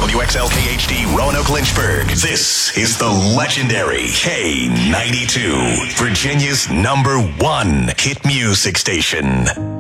WXLKHD Roanoke Lynchburg. This is the legendary K92, Virginia's #1 hit music station.